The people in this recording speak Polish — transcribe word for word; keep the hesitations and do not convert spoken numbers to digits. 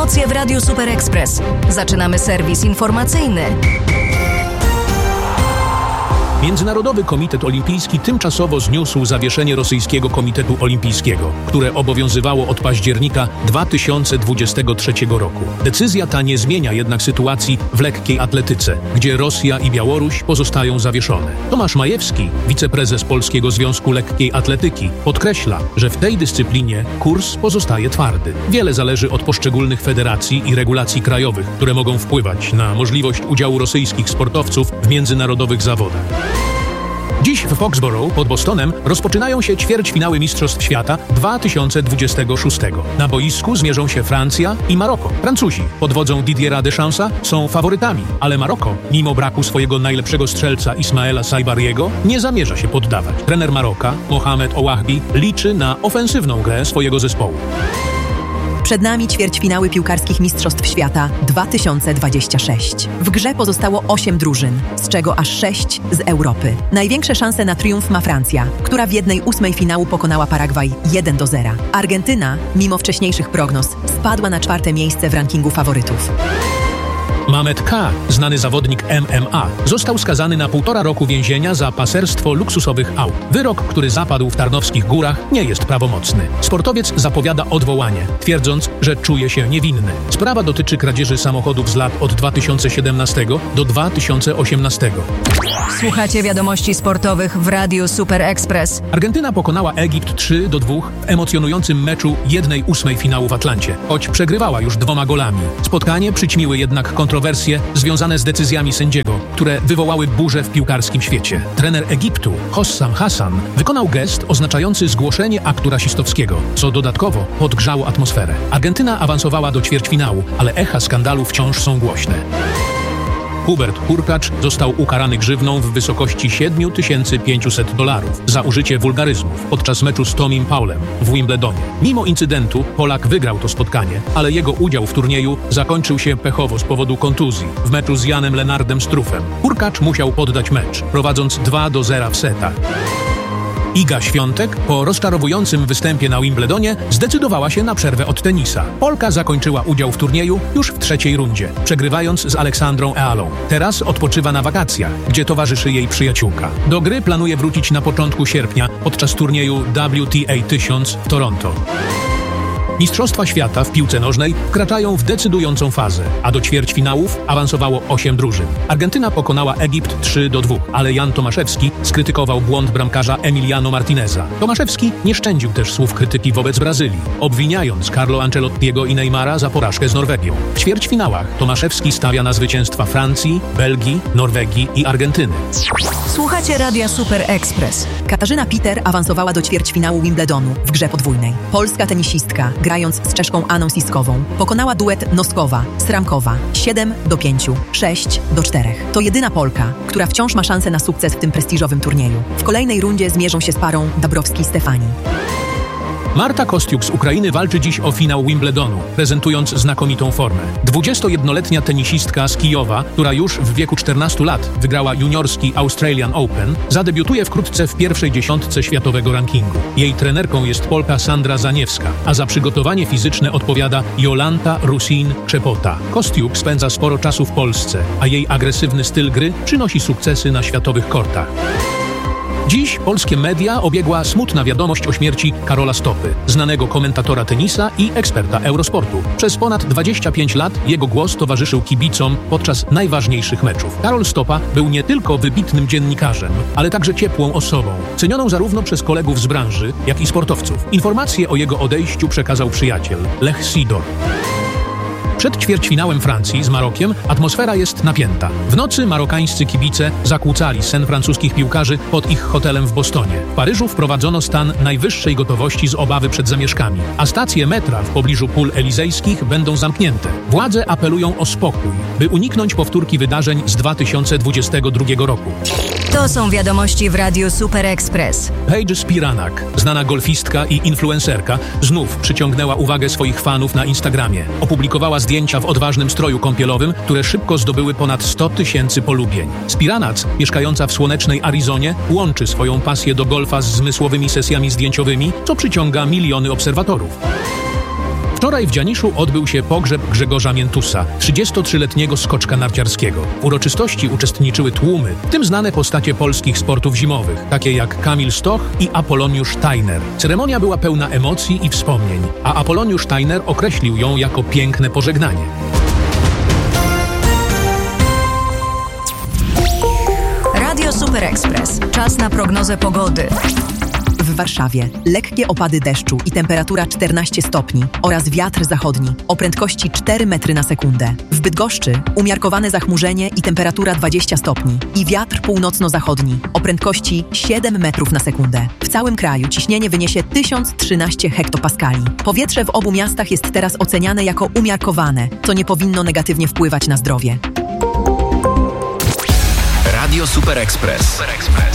Emocje w Radiu Super Express. Zaczynamy serwis informacyjny. Międzynarodowy Komitet Olimpijski tymczasowo zniósł zawieszenie rosyjskiego Komitetu Olimpijskiego, które obowiązywało od października dwa tysiące dwudziestego trzeciego roku. Decyzja ta nie zmienia jednak sytuacji w lekkiej atletyce, gdzie Rosja i Białoruś pozostają zawieszone. Tomasz Majewski, wiceprezes Polskiego Związku Lekkiej Atletyki, podkreśla, że w tej dyscyplinie kurs pozostaje twardy. Wiele zależy od poszczególnych federacji i regulacji krajowych, które mogą wpływać na możliwość udziału rosyjskich sportowców w międzynarodowych zawodach. Dziś w Foxborough pod Bostonem rozpoczynają się ćwierćfinały Mistrzostw Świata dwa tysiące dwudziestego szóstego. Na boisku zmierzą się Francja i Maroko. Francuzi pod wodzą Didiera Deschamsa są faworytami, ale Maroko, mimo braku swojego najlepszego strzelca Ismaela Saibariego, nie zamierza się poddawać. Trener Maroka, Mohamed Ouahbi, liczy na ofensywną grę swojego zespołu. Przed nami ćwierćfinały piłkarskich Mistrzostw Świata dwa tysiące dwudziestego szóstego. W grze pozostało osiem drużyn, z czego aż sześć z Europy. Największe szanse na triumf ma Francja, która w jednej ósmej finału pokonała Paragwaj jeden do zera. Argentyna, mimo wcześniejszych prognoz, spadła na czwarte miejsce w rankingu faworytów. Mamet K., znany zawodnik M M A, został skazany na półtora roku więzienia za paserstwo luksusowych aut. Wyrok, który zapadł w Tarnowskich Górach, nie jest prawomocny. Sportowiec zapowiada odwołanie, twierdząc, że czuje się niewinny. Sprawa dotyczy kradzieży samochodów z lat od dwa tysiące siedemnastego do dwa tysiące osiemnastego. Słuchacie wiadomości sportowych w Radiu Super Express. Argentyna pokonała Egipt trzy do dwóch w emocjonującym meczu jednej ósmej finału w Atlancie, choć przegrywała już dwoma golami. Spotkanie przyćmiły jednak kontrowersje związane z decyzjami sędziego, które wywołały burzę w piłkarskim świecie. Trener Egiptu, Hossam Hassan, wykonał gest oznaczający zgłoszenie aktu rasistowskiego, co dodatkowo podgrzało atmosferę. Argentyna awansowała do ćwierćfinału, ale echa skandalu wciąż są głośne. Hubert Hurkacz został ukarany grzywną w wysokości siedem tysięcy pięćset dolarów za użycie wulgaryzmów podczas meczu z Tomim Paulem w Wimbledonie. Mimo incydentu Polak wygrał to spotkanie, ale jego udział w turnieju zakończył się pechowo z powodu kontuzji w meczu z Janem Lenardem Struffem. Hurkacz musiał poddać mecz, prowadząc dwa do zera w setach. Iga Świątek po rozczarowującym występie na Wimbledonie zdecydowała się na przerwę od tenisa. Polka zakończyła udział w turnieju już w trzeciej rundzie, przegrywając z Aleksandrą Ealą. Teraz odpoczywa na wakacjach, gdzie towarzyszy jej przyjaciółka. Do gry planuje wrócić na początku sierpnia podczas turnieju W T A tysiąc w Toronto. Mistrzostwa Świata w piłce nożnej wkraczają w decydującą fazę, a do ćwierćfinałów awansowało osiem drużyn. Argentyna pokonała Egipt trzy do dwóch, ale Jan Tomaszewski skrytykował błąd bramkarza Emiliano Martineza. Tomaszewski nie szczędził też słów krytyki wobec Brazylii, obwiniając Carlo Ancelottiego i Neymara za porażkę z Norwegią. W ćwierćfinałach Tomaszewski stawia na zwycięstwa Francji, Belgii, Norwegii i Argentyny. Słuchacie Radia Super Express. Katarzyna Peter awansowała do ćwierćfinału Wimbledonu w grze podwójnej. Polska tenisistka, grając z Czeszką Aną Siskową, pokonała duet Noskowa-Sramkowa siedem do pięciu, sześć do czterech. To jedyna Polka, która wciąż ma szansę na sukces w tym prestiżowym turnieju. W kolejnej rundzie zmierzą się z parą Dabrowski-Stefani. Marta Kostiuk z Ukrainy walczy dziś o finał Wimbledonu, prezentując znakomitą formę. dwudziestojednoletnia tenisistka z Kijowa, która już w wieku czternastu lat wygrała juniorski Australian Open, zadebiutuje wkrótce w pierwszej dziesiątce światowego rankingu. Jej trenerką jest Polka Sandra Zaniewska, a za przygotowanie fizyczne odpowiada Jolanta Rusin-Czepota. Kostiuk spędza sporo czasu w Polsce, a jej agresywny styl gry przynosi sukcesy na światowych kortach. Dziś polskie media obiegła smutna wiadomość o śmierci Karola Stopy, znanego komentatora tenisa i eksperta Eurosportu. Przez ponad dwadzieścia pięć lat jego głos towarzyszył kibicom podczas najważniejszych meczów. Karol Stopa był nie tylko wybitnym dziennikarzem, ale także ciepłą osobą, cenioną zarówno przez kolegów z branży, jak i sportowców. Informacje o jego odejściu przekazał przyjaciel Lech Sidor. Przed ćwierćfinałem Francji z Marokiem atmosfera jest napięta. W nocy marokańscy kibice zakłócali sen francuskich piłkarzy pod ich hotelem w Bostonie. W Paryżu wprowadzono stan najwyższej gotowości z obawy przed zamieszkami, a stacje metra w pobliżu pól elizejskich będą zamknięte. Władze apelują o spokój, by uniknąć powtórki wydarzeń z dwa tysiące dwudziestego drugiego roku. To są wiadomości w Radiu Super Express. Paige Spiranak, znana golfistka i influencerka, znów przyciągnęła uwagę swoich fanów na Instagramie. Opublikowała zdjęcia w odważnym stroju kąpielowym, które szybko zdobyły ponad sto tysięcy polubień. Spiranac, mieszkająca w słonecznej Arizonie, łączy swoją pasję do golfa z zmysłowymi sesjami zdjęciowymi, co przyciąga miliony obserwatorów. W Wczoraj w Dzianiszu odbył się pogrzeb Grzegorza Miętusa, trzydziestotrzyletniego skoczka narciarskiego. W uroczystości uczestniczyły tłumy, w tym znane postacie polskich sportów zimowych, takie jak Kamil Stoch i Apoloniusz Tajner. Ceremonia była pełna emocji i wspomnień, a Apoloniusz Tajner określił ją jako piękne pożegnanie. Radio Super Express. Czas na prognozę pogody. W Warszawie lekkie opady deszczu i temperatura czternaście stopni oraz wiatr zachodni o prędkości cztery metry na sekundę. W Bydgoszczy umiarkowane zachmurzenie i temperatura dwadzieścia stopni i wiatr północno-zachodni o prędkości siedem metrów na sekundę. W całym kraju ciśnienie wyniesie tysiąc trzynaście hektopaskali. Powietrze w obu miastach jest teraz oceniane jako umiarkowane, co nie powinno negatywnie wpływać na zdrowie. Radio Super Express.